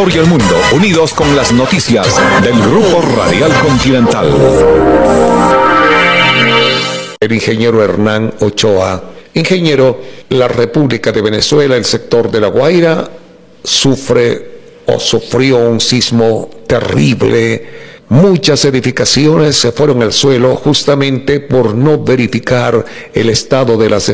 Ecuador y el mundo, unidos con las noticias del Grupo Radial Continental. El ingeniero Hernán Ochoa. Ingeniero, la República de Venezuela, el sector de La Guaira, sufrió un sismo terrible. Muchas edificaciones se fueron al suelo justamente por no verificar el estado de las